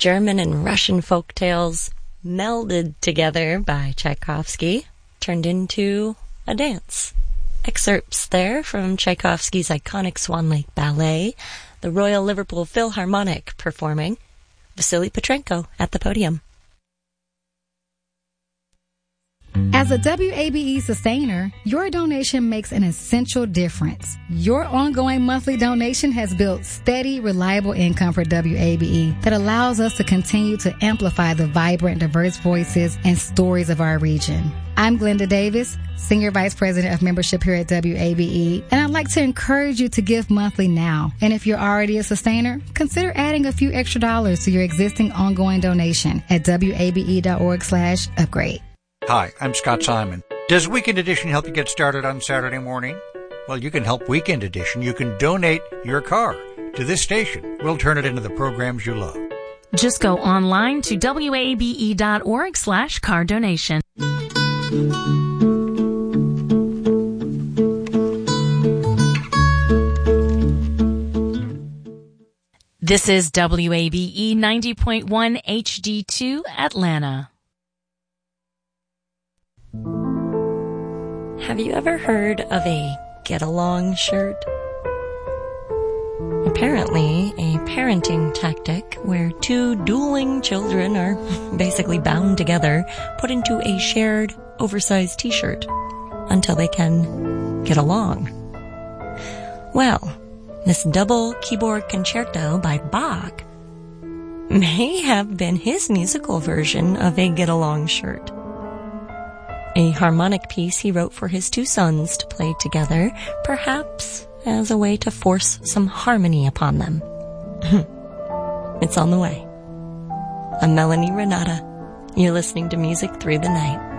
German and Russian folk tales melded together by Tchaikovsky turned into a dance. Excerpts there from Tchaikovsky's iconic Swan Lake Ballet, the Royal Liverpool Philharmonic performing, Vasily Petrenko at the podium. As a WABE sustainer, your donation makes an essential difference. Your ongoing monthly donation has built steady, reliable income for WABE that allows us to continue to amplify the vibrant, diverse voices and stories of our region. I'm Glenda Davis, Senior Vice President of Membership here at WABE, and I'd like to encourage you to give monthly now. And if you're already a sustainer, consider adding a few extra dollars to your existing ongoing donation at wabe.org/upgrade. Hi, I'm Scott Simon. Does Weekend Edition help you get started on Saturday morning? Well, you can help Weekend Edition. You can donate your car to this station. We'll turn it into the programs you love. Just go online to wabe.org/car donation. This is WABE 90.1 HD2 Atlanta. Have you ever heard of a get-along shirt? Apparently, a parenting tactic where two dueling children are basically bound together, put into a shared, oversized t-shirt until they can get along. Well, this double keyboard concerto by Bach may have been his musical version of a get-along shirt. A harmonic piece he wrote for his two sons to play together, perhaps as a way to force some harmony upon them. It's on the way. I'm Melanie Renata. You're listening to Music Through the Night.